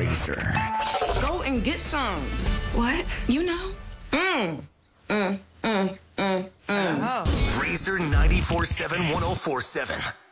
Razor. Go and get some. What? You know. Razor 94.7 104.7.